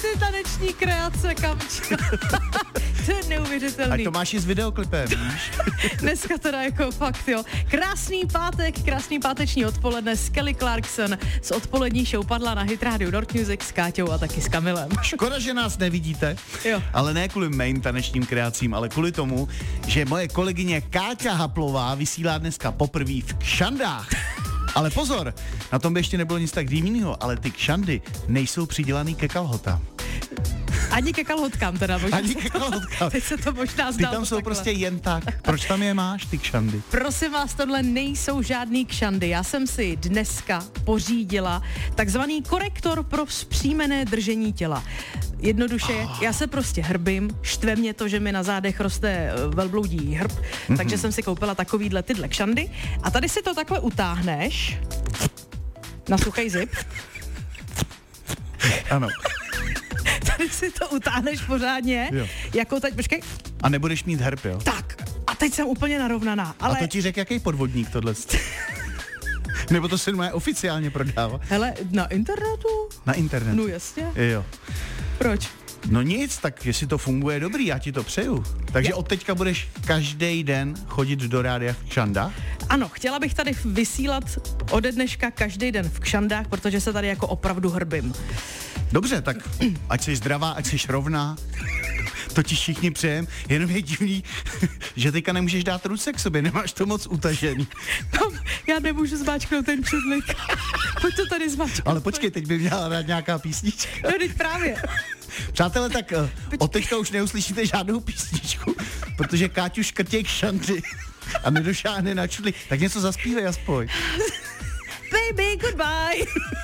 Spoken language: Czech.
ty taneční kreace, Kamčo. To je neuvěřitelný. Ať to máš i s videoklipem, víš? Dneska teda jako fakt, jo. Krásný pátek, krásný páteční odpoledne s Kelly Clarkson z odpolední show padla na Hit Radio North Music s Káťou a taky s Kamilem. Škoda, že nás nevidíte, Jo. ale ne kvůli mým tanečním kreacím, ale kvůli tomu, že moje kolegyně Káťa Haplová vysílá dneska poprvé v kšandách. Ale pozor, na tom by ještě nebylo nic tak divného, ale ty kšandy nejsou přidělaný ke kalhotám. Ani ke kalhotkám teda. Ani ke kalhotkám. Teď se to možná Ty zdalo tam jsou takhle. prostě jen tak. Proč tam je máš, ty kšandy? Prosím vás, tohle nejsou žádný kšandy. Já jsem si dneska pořídila takzvaný korektor pro vzpřímené držení těla. Jednoduše, já se prostě hrbím, štve mě to, že mi na zádech roste velbloudí hrb, takže jsem si koupila takovýhle tyhle kšandy a tady si to takhle utáhneš na suchý zip. Ano. Tady si to utáhneš pořádně, Jo. jako teď, počkej, A nebudeš mít herb, jo? tak, a teď jsem úplně narovnaná, ale A to ti řekl jaký podvodník tohle? Nebo to se má oficiálně prodává? hele, na internetu? Na internetu. No jasně, Jo. proč? No nic, tak jestli to funguje dobrý, já ti to přeju. Takže od teďka budeš každý den chodit do rádia v kšandách? Ano, chtěla bych tady vysílat ode dneška každý den v kšandách, protože se tady jako opravdu hrbím. Dobře, tak ať jsi zdravá, ať jsi rovná, to ti všichni přejem, jenom je divný, že teďka nemůžeš dát ruce k sobě, nemáš to moc utažený. Já nemůžu zmáčknout ten čudlik. Pojď to tady zmáčknout. Ale počkej, teď by měla dát nějaká písnička. No, teď právě. Přátelé, tak od teďka už neuslyšíte žádnou písničku, protože Káťu škrtěj kšandy a nedošáhne na čudlik. Tak něco zaspívej aspoň. Baby, goodbye.